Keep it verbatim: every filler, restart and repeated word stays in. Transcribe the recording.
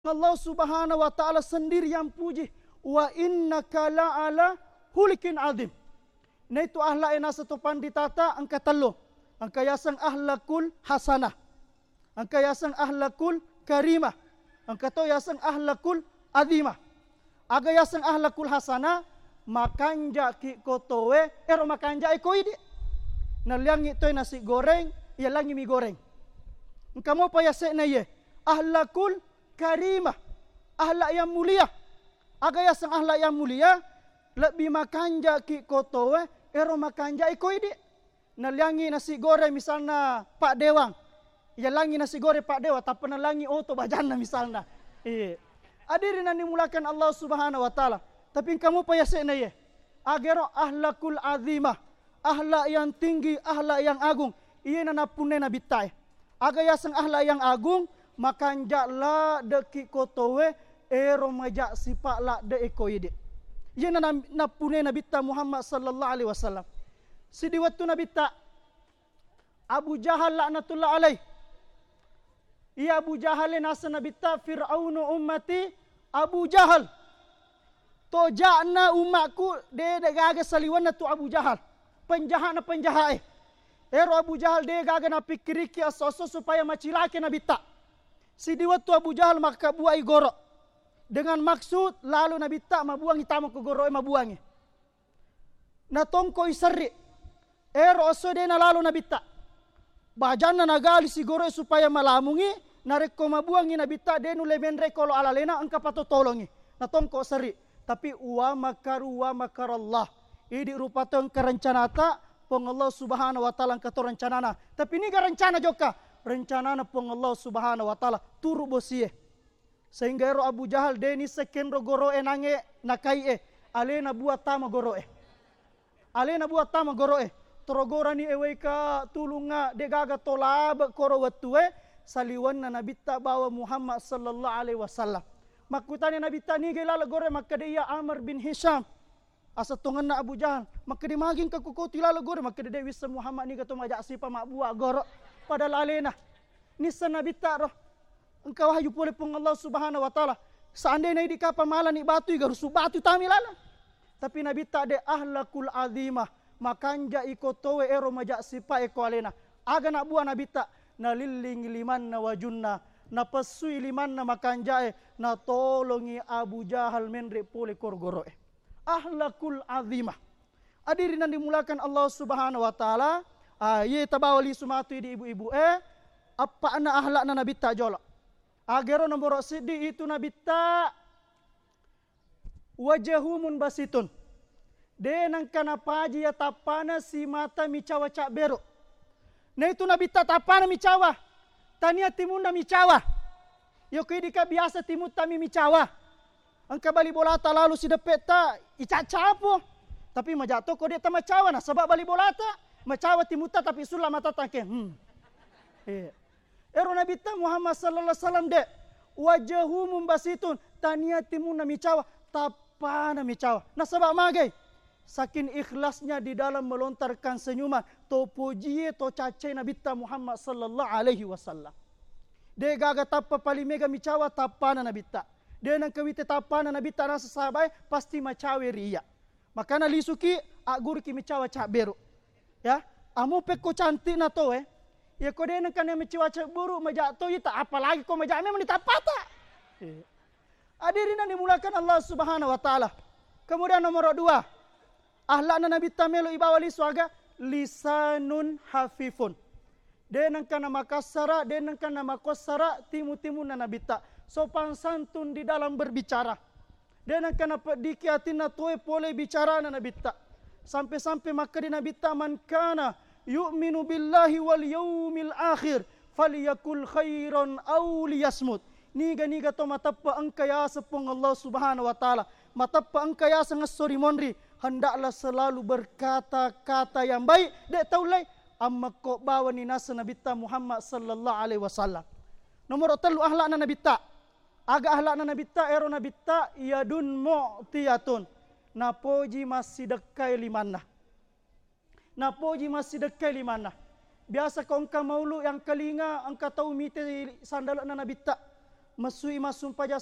Allah Subhanahu wa taala sendiri yang puji, wa innaka la'ala hulikin azim. Nah itu ahlak yang nasa topan ditata angka telu. Angka yasang ahlakul hasanah. Angka yasang ahlakul karimah. Angka to yasang ahlakul azimah. Aga yasang ahlakul hasanah makanja ki kotowe ero makanja iko idi. Naliangi toy nasi goreng, ia langi mie goreng. Engkau mau payah sekna ye. Ahlakul karimah. Ahlak yang mulia. Aga yasang ahlak yang mulia lebih makanja ki kotowe ero makanja iko idi. Naliangi nasi goreng misalnya Pak Dewang. Ia langi nasi goreng Pak Dewa tak pernah langi oto bajana misalnya. Iya. Hadirin yang dimulakan Allah Subhanahu wa taala. Tapi kamu payah sekna ye. Agero ahlakul azimah. Ahlak yang tinggi, ahlak yang agung. Ia nana punne nabi tai. Aga yasang ahlak yang agung makanja la deki kotowe ero majak sifat la de ekoide. Ia nana napune nabi ta Muhammad sallallahu alaihi wasallam. Sidi waktu nabi ta Abu Jahal laknatullah alaih. Ia Abu Jahal nasa nabi ta Fir'aunu ummati Abu Jahal. Tojakna umatku dia gaga saliwan tu Abu Jahal. Penjahat na penjahat eh. Ero Abu Jahal dia gaga na pikiriki asoso supaya macilake nabi ta. Sidi waktu Abu Jahal maka buai gorok. Dengan maksud lalu nabi ta mabuangi tamu ke gorok e mabuangi. Na tongko isari. Ero oso dia na lalu nabi ta. Bajana nagali si gorok supaya malamungi. Nareko mabuangi nabi ta dia nule benre kolo ala lena angka pato tolongi. Na tongko sari. Tapi wa makaru wa makarallah. Ini rupa tong kerencanata pong Allah Subhanahu wa taala kato rencanana. Tapi ini ga rencana joka. Rencanana pong Allah Subhanahu wa taala turu bosie. Sehingga ero Abu Jahal deni sekenro goro e nange nakai e. Alena buat tama goro e. Alena buat tama goro e. Torogora ni eweka tulunga degaga tolaba koro watue saliwan na nabita bawa Muhammad sallallahu alaihi wasallam. Makutanya Nabi tani gelala gore maka dia Amr bin Hisham. Asa tongan na Abu Jahal. Maka dia maging ke kuko tilala gore maka dia wisa Muhammad ni kato majak sipa mak buah goro pada lalena. Nisa Nabi tak roh. Engkau wahyu pole pun Allah Subhanahu wa taala. Seandainya di kapal malam ni batu garu su batu tamilala. Tapi Nabi tak de ahlakul azimah. Makanja ikotowe ero majak sipa eko alena. Aga nak buah Nabi tak na lilling liman na wajunna. Na pesui liman na makanjae na tolongi Abu Jahal menre pole korgoroe. Ahlakul azimah. Hadirin yang dimulakan Allah Subhanahu wa taala, ah ye tabawali sumatu di ibu-ibu eh apa ana ahlak na nabi ta jolok. Agero nombor sidi itu nabi ta wajahumun basitun. De nang kana paji ya tapana si mata micawa cak bero. Na itu nabi ta tapana micawa. Tania timunda micawa. Yo kidika biasa timut tami micawa. Angka bali bolata lalu si depet ta icaca apa. Tapi majato ko dia ta macawa na sebab bali bolata macawa timuta tapi sulah mata tangke. Hmm. Eh. Ero Nabi ta Muhammad sallallahu alaihi wasallam de wajahu mumbasitun tania timunda micawa tapana micawa. Na sebab magai saking ikhlasnya di dalam melontarkan senyuman to puji to cace Nabi ta Muhammad sallallahu alaihi wasallam. De gaga tappa pali mega micawa tapana Nabi ta. De nang kawite tapana Nabi ta rasa sahabai pasti macawe ria. Makana lisuki agur ki micawa cak beru. Ya, amu peko cantik na to eh. Ya ko de nang kana micawa cak buru majak to ita apalagi ko majak me menitapata. Eh. Hadirin yang dimulakan Allah Subhanahu wa taala. Kemudian nomor dua. Ahlakna Nabi tamelo ibawali swaga lisanun hafifun. Denang kana makassara, denang kana makosara, timu-timu na Nabi ta. Sopan santun di dalam berbicara. Denang kana pediki atina tuwe pole bicara na Nabi ta. Sampai-sampai maka di Nabi ta man kana yu'minu billahi wal yaumil akhir falyakul khairan aw liyasmut. Niga-niga to matappa angkaya sepong Allah Subhanahu wa taala. Matappa angkaya sangat sorry monri. Hendaklah selalu berkata-kata yang baik. Dek taulai amma ko bawa ni nasa Nabi ta Muhammad sallallahu alaihi wasallam. Nomor telu ahlakna Nabi ta. Aga ahlakna Nabi ta ero Nabi ta yadun mu'tiyatun. Napoji masih dekai limanah. Napoji masih dekai limanah. Biasa kau engkau maulu yang kelinga engkau tahu mite sandalna Nabi ta. masui masum paja